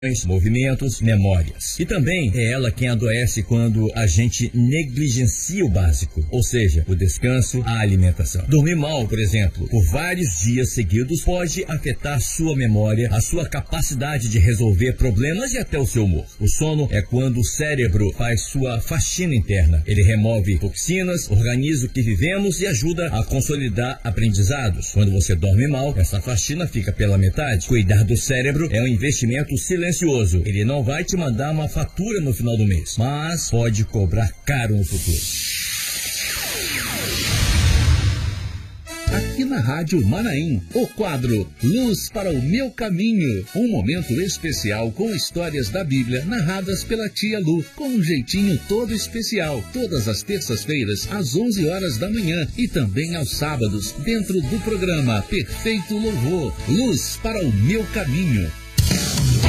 movimentos, memórias. E também é ela quem adoece quando a gente negligencia o básico, ou seja, o descanso, a alimentação. Dormir mal, por exemplo, por vários dias seguidos pode afetar sua memória, a sua capacidade de resolver problemas e até o seu humor. O sono é quando o cérebro faz sua faxina interna. Ele remove toxinas, organiza o que vivemos e ajuda a consolidar aprendizados. Quando você dorme mal, essa faxina fica pela metade. Cuidar do cérebro é um investimento silencioso. Ele não vai te mandar uma fatura no final do mês, mas pode cobrar caro no futuro. Aqui na Rádio Manaim, o quadro Luz para o Meu Caminho. Um momento especial com histórias da Bíblia narradas pela tia Lu, com um jeitinho todo especial. Todas as terças-feiras, às 11 horas da manhã e também aos sábados, dentro do programa Perfeito Louvor. Luz para o Meu Caminho.